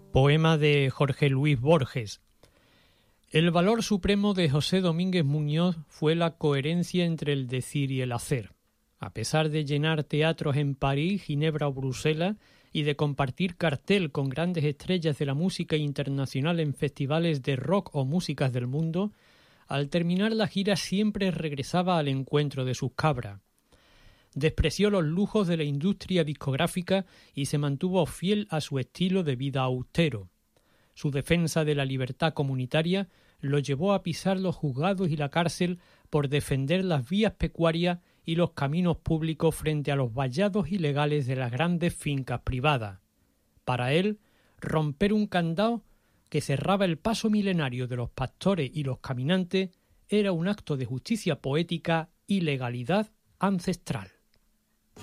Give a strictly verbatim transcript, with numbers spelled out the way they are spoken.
Poema de Jorge Luis Borges. El valor supremo de José Domínguez Muñoz fue la coherencia entre el decir y el hacer. A pesar de llenar teatros en París, Ginebra o Bruselas y de compartir cartel con grandes estrellas de la música internacional en festivales de rock o músicas del mundo, al terminar la gira siempre regresaba al encuentro de sus cabras. Despreció los lujos de la industria discográfica y se mantuvo fiel a su estilo de vida austero. Su defensa de la libertad comunitaria lo llevó a pisar los juzgados y la cárcel por defender las vías pecuarias y los caminos públicos frente a los vallados ilegales de las grandes fincas privadas. Para él, romper un candado que cerraba el paso milenario de los pastores y los caminantes era un acto de justicia poética y legalidad ancestral.